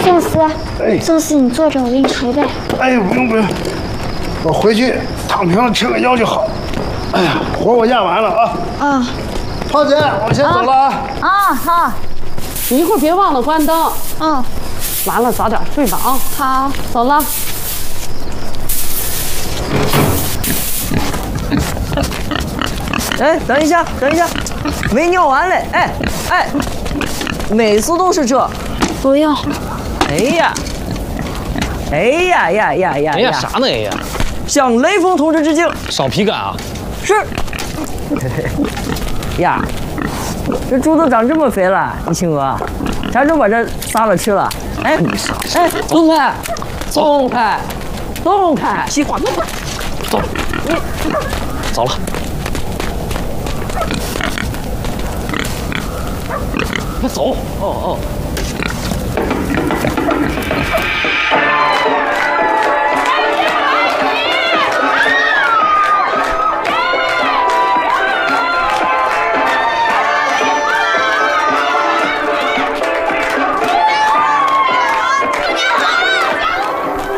寿司， 哎， 寿司你坐着，我给你捶呗。 哎，不用不用，我回去躺平了，吃个药就好。哎呀，活我压完了啊。 啊。 胖姐，我先走了啊。 啊，好。你一会儿别忘了关灯。 嗯。 完了，早点睡吧啊。 好。 走了。 哎，等一下，等一下，没尿完嘞！哎哎，每次都是这。 不用。 哎呀，哎呀呀呀呀！ 哎呀，啥呢？哎呀， 向雷锋同志致敬。 少皮感啊！ 是。呀，这猪都长这么肥了，你亲我，啥时候把这杀了吃了？哎，哎，松开，松开，松开！ 计划那么走，走了。快走！ 哦哦。